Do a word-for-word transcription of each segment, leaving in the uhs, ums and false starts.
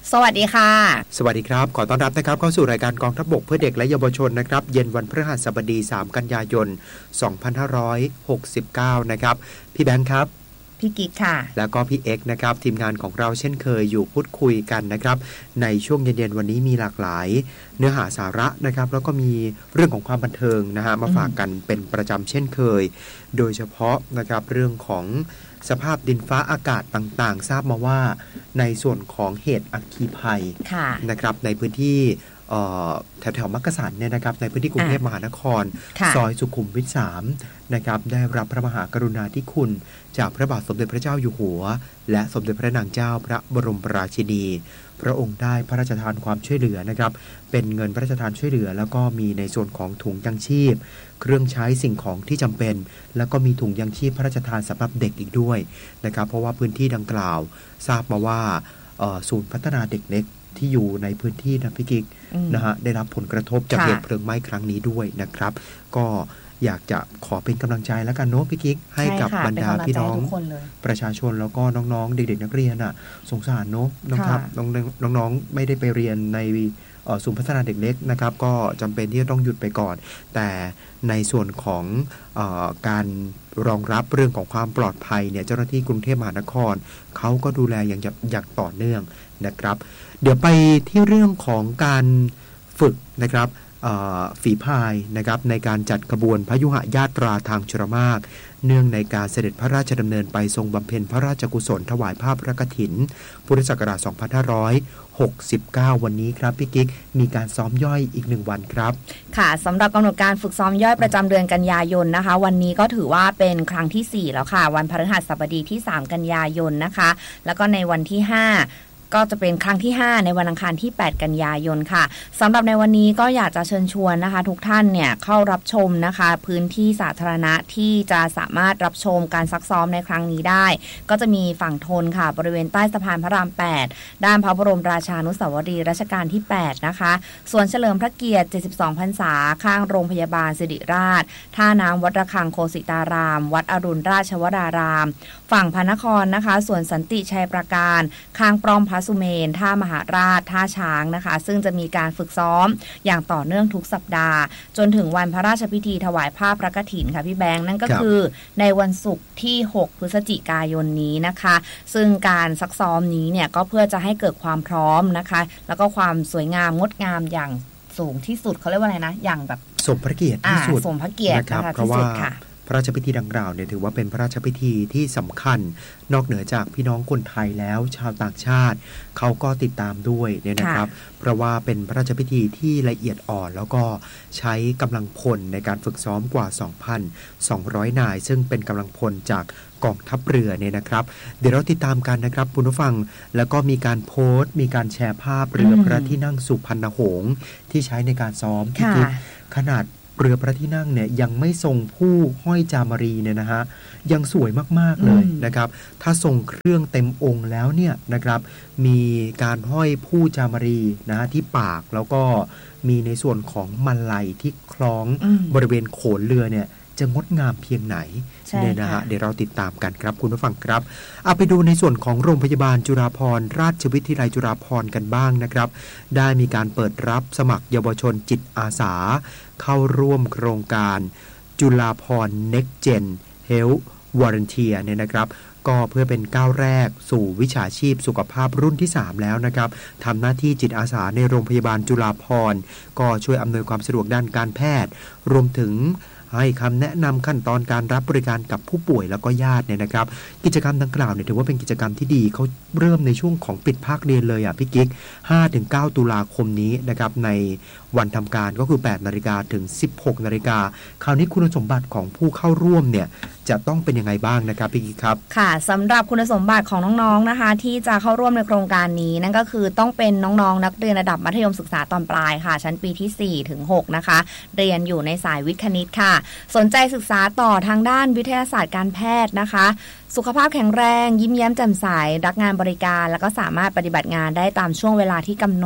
สวัสดีค่ะสวัสดีครับขอต้อนรับนะครับเข้าสู่รายการกองทัพบกเพื่อเด็กและเยาวชนนะครับเย็นวันพฤหัสบดีสามกันยายนสองพันห้าร้อยหกสิบเก้านะครับพี่แบงค์ครับพี่กิ๊กค่ะแล้วก็พี่เอ็กซ์นะครับทีมงานของเราเช่นเคยอยู่พูดคุยกันนะครับในช่วงเย็นๆวันนี้มีหลากหลายเนื้อหาสาระนะครับแล้วก็มีเรื่องของความบันเทิงนะฮะมาฝากกันเป็นประจำเช่นเคยโดยเฉพาะนะครับเรื่องของสภาพดินฟ้าอากาศต่างๆทราบมาว่าในส่วนของเหตุอัคคีภัยนะครับในพื้นที่แถวแถวมักกะสันเนี่ยนะครับในพื้นที่กรุงเทพมหานครซอยสุขุมวิทสามนะครับได้รับพระมหากรุณาธิคุณจากพระบาทสมเด็จพระเจ้าอยู่หัวและสมเด็จพระนางเจ้าพระบรมราชินีพระองค์ได้พระราชทานความช่วยเหลือนะครับเป็นเงินพระราชทานช่วยเหลือแล้วก็มีในส่วนของถุงยังชีพเครื่องใช้สิ่งของที่จำเป็นแล้วก็มีถุงยังชีพพระราชทานสำหรับเด็กอีกด้วยนะครับเพราะว่าพื้นที่ดังกล่าวทราบมาว่าศูนย์พัฒนาเด็กเล็กที่อยู่ในพื้นที่นะพี่กิ๊กนะฮะได้รับผลกระทบจากเหตุเพลิงไหม้ครั้งนี้ด้วยนะครับก็อยากจะขอเป็นกำลังใจแล้วกันเนาะพี่กิ๊กให้กับบรรดาพี่น้องประชาชนแล้วก็น้องๆเด็กๆนักเรียนอ่ะสงสารเนาะนะครับน้องๆไม่ได้ไปเรียนในศูนย์พัฒนาเด็กเล็กนะครับก็จำเป็นที่จะต้องหยุดไปก่อนแต่ในส่วนของเอ่อการรองรับเรื่องของความปลอดภัยเนี่ยเจ้าหน้าที่กรุงเทพมหานครเขาก็ดูแลอย่างอย่างต่อเนื่องนะครับเดี๋ยวไปที่เรื่องของการฝึกนะครับฝีพายนะครับในการจัดขบวนพยุหญาตราทางชลมารเนื่องในการเสด็จพระราชดำเนินไปทรงบำเพ็ญพระราชกุศลถวายภาพพระกฐินพุทธศักราชสองพันห้าร้อยหกสิบเก้าวันนี้ครับพี่กิ๊กมีการซ้อมย่อยอีกหนึ่งวันครับค่ะสำหรับกำหนดการฝึกซ้อมย่อยประจำเดือนกันยายนนะคะวันนี้ก็ถือว่าเป็นครั้งที่สี่แล้วค่ะวันพฤหัสบดีที่สามกันยายนนะคะแล้วก็ในวันที่ห้าก็จะเป็นครั้งที่ห้าในวันอังคารที่แปดกันยายนค่ะสำหรับในวันนี้ก็อยากจะเชิญชวนนะคะทุกท่านเนี่ยเข้ารับชมนะคะพื้นที่สาธารณะที่จะสามารถรับชมการซักซ้อมในครั้งนี้ได้ก็จะมีฝั่งทนค่ะบริเวณใต้สะพานพระรามแปดด้านพระบรมราชานุสาวรีย์รัชกาลที่แปดนะคะส่วนเฉลิมพระเกียรติเจ็ดสิบสองพรรษาข้างโรงพยาบาลศิริราชท่าน้ำวัดระฆังโคสิตารามวัดอรุณราชวรารามฝั่งพระนครนะคะส่วนสันติชัยประการข้างป้อมพระสุเมนท่ามหาราชท่าช้างนะคะซึ่งจะมีการฝึกซ้อมอย่างต่อเนื่องทุกสัปดาห์จนถึงวันพระราชพิธีถวายผ้าพระกฐินค่ะพี่แบงค์นั่นก็คือในวันศุกร์ที่หกพฤศจิกายนนี้นะคะซึ่งการซักซ้อมนี้เนี่ยก็เพื่อจะให้เกิดความพร้อมนะคะแล้วก็ความสวยงามงดงามอย่างสูงที่สุดเขาเรียกว่าอะไรนะอย่างแบบสมพระเกียรติที่สุดสมพระเกียรตินะคะที่สุดค่ะพระราชพิธีดังกล่าวเนี่ยถือว่าเป็นพระราชพิธีที่สำคัญนอกเหนือจากพี่น้องคนไทยแล้วชาวต่างชาติเขาก็ติดตามด้วยเนี่ยนะครับเพราะว่าเป็นพระราชพิธีที่ละเอียดอ่อนแล้วก็ใช้กำลังพลในการฝึกซ้อมกว่า สองพันสองร้อย นายซึ่งเป็นกำลังพลจากกองทัพเรือเนี่ยนะครับเดี๋ยวเราติดตามกันนะครับคุณผู้ฟังแล้วก็มีการโพสต์มีการแชร์ภาพเรือพระที่นั่งสุพรรณหงส์ที่ใช้ในการซ้อมที่ขนาดเรือพระที่นั่งเนี่ยยังไม่ทรงผู้ห้อยจามรีเนี่ยนะฮะยังสวยมากๆเลยนะครับถ้าทรงเครื่องเต็มองค์แล้วเนี่ยนะครับมีการห้อยผู้จามรีนะฮะที่ปากแล้วก็มีในส่วนของมัลไลที่คล้องบริเวณโขนเรือเนี่ยจะงดงามเพียงไหนเนี่ยนะฮะเดี๋ยวเราติดตามกันครับคุณผู้ฟังครับเอาไปดูในส่วนของโรงพยาบาลจุฬาภรณ์ราชวิทยาลัยจุฬาภรณ์กันบ้างนะครับได้มีการเปิดรับสมัครเยาวชนจิตอาสาเข้าร่วมโครงการจุฬาภรณ์ Next Gen Health Volunteer เนี่ยนะครับก็เพื่อเป็นก้าวแรกสู่วิชาชีพสุขภาพรุ่นที่สามแล้วนะครับทำหน้าที่จิตอาสาในโรงพยาบาลจุฬาภรณ์ก็ช่วยอำนวยความสะดวกด้านการแพทย์รวมถึงให้คำแนะนำขั้นตอนการรับบริการกับผู้ป่วยแล้วก็ญาติเนี่ยนะครับกิจกรรมดังกล่าวเนี่ยถือว่าเป็นกิจกรรมที่ดีเขาเริ่มในช่วงของปิดภาคเรียนเลยอ่ะพี่กิ๊ก ห้าถึงเก้า ตุลาคมนี้นะครับในวันทำการก็คือ แปดนาฬิกา ถึง สิบหกนาฬิกาคราวนี้คุณสมบัติของผู้เข้าร่วมเนี่ยจะต้องเป็นยังไงบ้างนะครับพี่กิ๊กครับค่ะสำหรับคุณสมบัติของน้องๆนะคะที่จะเข้าร่วมในโครงการนี้นั่นก็คือต้องเป็นน้องๆนักเรียนระดับมัธยมศึกษาตอนปลายค่ะชั้นปีที่ สี่ถึงหกนะคะเรียนอยู่ในสายวิทย์คณิตค่ะสนใจศึกษาต่อทางด้านวิทยาศาสตร์การแพทย์นะคะสุขภาพแข็งแรงยิ้มแย้มแจ่มใสรักงานบริการแล้วก็สามารถปฏิบัติงานได้ตามช่วงเวลาที่กำหนด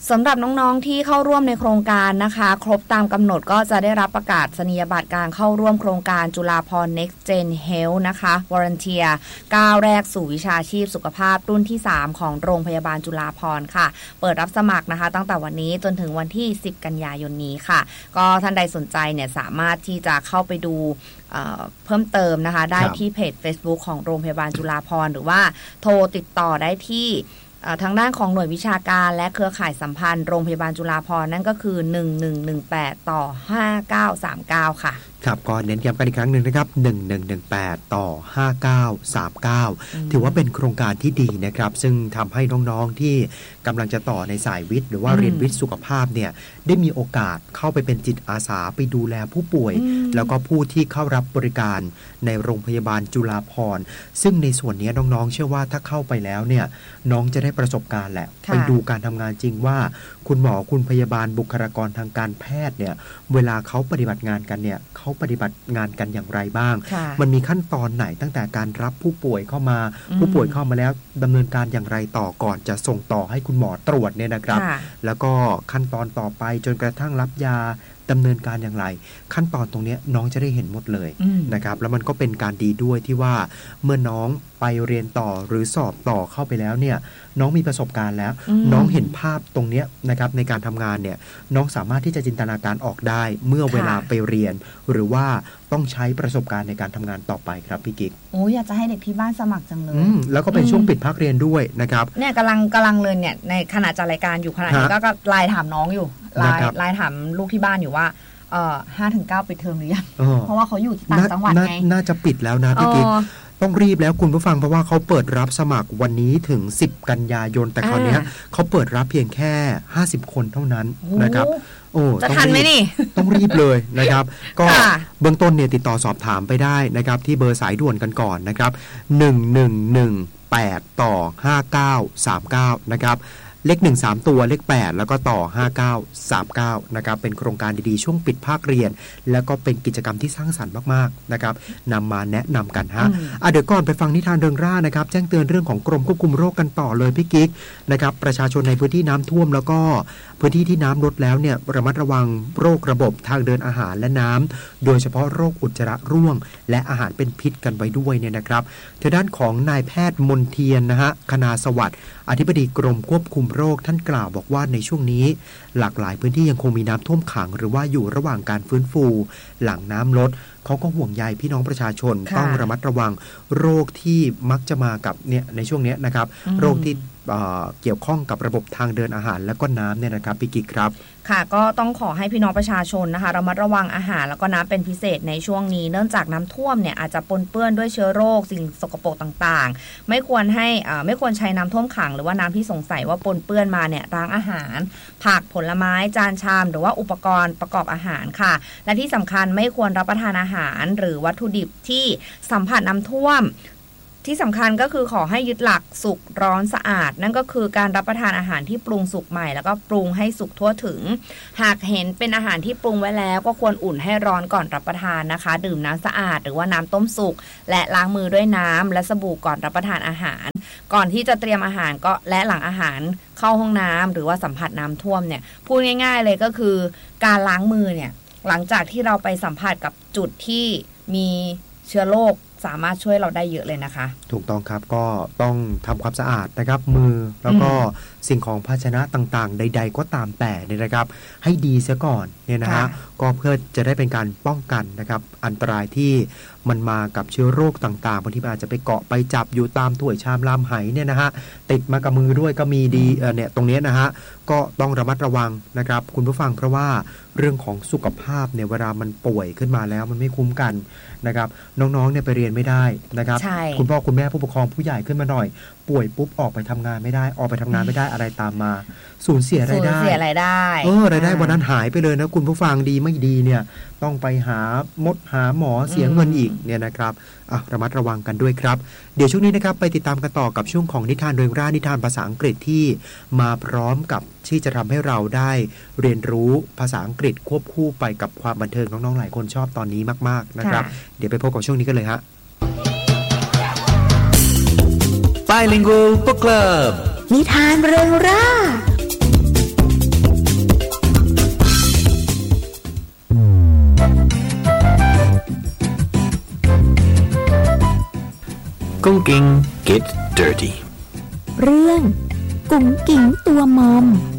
สำหรับน้องๆที่เข้าร่วมในโครงการนะคะครบตามกำหนดก็จะได้รับประกาศนียบัตรการเข้าร่วมโครงการจุฬาภรณ์ Next Gen Health นะคะ Volunteer ก้าวแรกสู่วิชาชีพสุขภาพรุ่นที่สามของโรงพยาบาลจุฬาภรณ์ค่ะเปิดรับสมัครนะคะตั้งแต่วันนี้จนถึงวันที่สิบกันยายนนี้ค่ะก็ท่านใดสนใจเนี่ยสามารถที่จะเข้าไปดูเอ่อเพิ่มเติมนะคะได้ที่เพจ Facebook ของโรงพยาบาลจุฬาภรณ์หรือว่าโทรติดต่อได้ที่ทางด้านของหน่วยวิชาการและเครือข่ายสัมพันธ์โรงพยาบาลจุฬาภรณ์นั่นก็คือหนึ่งหนึ่งหนึ่งแปดต่อห้าเก้าสามเก้าค่ะครับก็เน้นย้ำกันอีกครั้งหนึ่งนะครับหนึ่งหนึ่งหนึ่งแปดต่อห้าเก้าสามเก้าถือว่าเป็นโครงการที่ดีนะครับซึ่งทำให้น้องๆที่กำลังจะต่อในสายวิทย์หรือว่าเรียนวิทย์สุขภาพเนี่ยได้มีโอกาสเข้าไปเป็นจิตอาสาไปดูแลผู้ป่วยแล้วก็ผู้ที่เข้ารับบริการในโรงพยาบาลจุฬาภรณ์ซึ่งในส่วนนี้น้องๆเชื่อว่าถ้าเข้าไปแล้วเนี่ยน้องจะได้ประสบการณ์แหละไปดูการทำงานจริงว่าคุณหมอคุณพยาบาลบุคลากรทางการแพทย์เนี่ยเวลาเขาปฏิบัติงานกันเนี่ยเขาปฏิบัติงานกันอย่างไรบ้างมันมีขั้นตอนไหนตั้งแต่การรับผู้ป่วยเข้ามาผู้ป่วยเข้ามาแล้วดำเนินการอย่างไรต่อก่อนจะส่งต่อให้คุณหมอตรวจเนี่ยนะครับแล้วก็ขั้นตอนต่อไปจนกระทั่งรับยาดำเนินการอย่างไรขั้นตอนตรงนี้น้องจะได้เห็นหมดเลยนะครับแล้วมันก็เป็นการดีด้วยที่ว่าเมื่อน้องไปเรียนต่อหรือสอบต่อเข้าไปแล้วเนี่ยน้องมีประสบการณ์แล้วน้องเห็นภาพตรงนี้นะครับในการทำงานเนี่ยน้องสามารถที่จะจินตนาการออกได้เมื่อเวลาไปเรียนหรือว่าต้องใช้ประสบการณ์ในการทำงานต่อไปครับพี่กิ๊กโอ้อยากจะให้เด็กที่บ้านสมัครจังเลยแล้วก็เป็นช่วงปิดพักเรียนด้วยนะครับเนี่ยกำลังกำลังเลยเนี่ยในขณะจัดรายการอยู่ขณะนี้ก็ไลน์ถามน้องอยู่ไลน์ไลน์ถามลูกที่บ้านอยู่ว่าเอ่อห้าถึงเก้าปิดเทอมหรือยังเพราะว่าเขาอยู่ต่างจังหวัดไงน่าจะปิดแล้วนะพี่กิ๊กต้องรีบแล้วคุณผู้ฟังเพราะว่าเขาเปิดรับสมัครวันนี้ถึงสิบกันยายนแต่คราวนี้เขาเปิดรับเพียงแค่ห้าสิบคนเท่านั้นนะครับโอ้จะทันไหมนี่ต้องรีบเลยนะครับก็เบื้องต้นเนี่ยติดต่อสอบถามไปได้นะครับที่เบอร์สายด่วนกันก่อนนะครับหนึ่งหนึ่งหนึ่งแปดต่อห้าเก้าสามเก้านะครับเลขหนึ่ง สามตัวเลขแปดแล้วก็ต่อห้าเก้าสามเก้านะครับเป็นโครงการดีๆช่วงปิดภาคเรียนแล้วก็เป็นกิจกรรมที่สร้างสรรค์มากๆนะครับนำมาแนะนำกันฮะอ่ะเดี๋ยวก่อนไปฟังนิทานเริงร่านะครับแจ้งเตือนเรื่องของกรมควบคุมโรคกันต่อเลยพี่กิ๊กนะครับประชาชนในพื้นที่น้ำท่วมแล้วก็พื้นที่ที่น้ำลดแล้วเนี่ยระมัดระวังโรคระบบทางเดินอาหารและน้ำโดยเฉพาะโรคอุจจาระร่วงและอาหารเป็นพิษกันไว้ด้วยเนี่ยนะครับทางด้านของนายแพทย์มนเทียนนะฮะคณาสวัสดิ์อธิบดีกรมควบคุมโรคท่านกล่าวบอกว่าในช่วงนี้หลากหลายพื้นที่ยังคงมีน้ำท่วมขังหรือว่าอยู่ระหว่างการฟื้นฟูหลังน้ำลดเขาก็ห่วงใยพี่น้องประชาชนต้องระมัดระวังโรคที่มักจะมากับเนี่ยในช่วงนี้นะครับโรคที่เกี่ยวข้องกับระบบทางเดินอาหารและก็น้ำเนี่ยนะครับพี่กิ๊กครับค่ะก็ต้องขอให้พี่น้องประชาชนนะคะระมัดระวังอาหารแล้วก็น้ำเป็นพิเศษในช่วงนี้เนื่องจากน้ำท่วมเนี่ยอาจจะปนเปื้อนด้วยเชื้อโรคสิ่งสกปรกต่างๆไม่ควรให้ไม่ควรใช้น้ำท่วมขังหรือว่าน้ำที่สงสัยว่าปนเปื้อนมาเนี่ยล้างอาหารผักผลไม้จานชามหรือว่าอุปกรณ์ประกอบอาหารค่ะและที่สำคัญไม่ควรรับประทานอาหารหรือวัตถุดิบที่สัมผัสน้ำท่วมที่สำคัญก็คือขอให้ยึดหลักสุกร้อนสะอาดนั่นก็คือการรับประทานอาหารที่ปรุงสุกใหม่แล้วก็ปรุงให้สุกทั่วถึงหากเห็นเป็นอาหารที่ปรุงไว้แล้วก็ควรอุ่นให้ร้อนก่อนรับประทานนะคะดื่มน้ำสะอาดหรือว่าน้ำต้มสุกและล้างมือด้วยน้ำและสบู่ก่อนรับประทานอาหารก่อนที่จะเตรียมอาหารก็และหลังอาหารเข้าห้องน้ำหรือว่าสัมผัสน้ำท่วมเนี่ยพูดง่ายๆเลยก็คือการล้างมือเนี่ยหลังจากที่เราไปสัมผัสกับจุดที่มีเชื้อโรคสามารถช่วยเราได้เยอะเลยนะคะถูกต้องครับก็ต้องทำความสะอาดนะครับมือแล้วก็สิ่งของภาชนะต่างๆใดๆก็ตามแต่เนี่ยนะครับให้ดีเสียก่อนเนี่ยนะฮะก็เพื่อจะได้เป็นการป้องกันนะครับอันตรายที่มันมากับเชื้อโรคต่างๆบางทีมันอาจจะไปเกาะไปจับอยู่ตามถ้วยชามลามไหเนี่ยนะฮะติดมากับมือด้วยก็มีดีเออเนี่ยตรงนี้นะฮะก็ต้องระมัดระวังนะครับคุณผู้ฟังเพราะว่าเรื่องของสุขภาพเนี่ยเวลามันป่วยขึ้นมาแล้วมันไม่คุ้มกันนะครับน้องๆเนี่ยไปเรียนไม่ได้นะครับคุณพ่อคุณแม่ผู้ปกครองผู้ใหญ่ขึ้นมาหน่อยป่วยปุ๊บออกไปทำงานไม่ได้ออกไปทำงานไม่ได้อะไรตามมาสูญเสียรายได้สูญเสียรายได้เออรายได้วันนั้นหายไปเลยนะคุณผู้ฟังดีไม่ดีเนี่ยต้องไปหามดหาหมอเสียเงินอีกเนี่ยนะครับอ่ะระมัดระวังกันด้วยครับเดี๋ยวช่วงนี้นะครับไปติดตามกันต่อกับช่วงของนิทานเริงร่านิทานภาษาอังกฤษที่มาพร้อมกับที่จะทำให้เราได้เรียนรู้ภาษาอังกฤษควบคู่ไปกับความบันเทิงน้องๆหลายคนชอบตอนนี้มากๆนะครับเดี๋ยวไปพบกับช่วงนี้กันเลยฮะ Bilingual Book Club นิทานเริงร่า Gung Ging Get Dirty เรื่องกุ๋งกิ๋งตัวมอม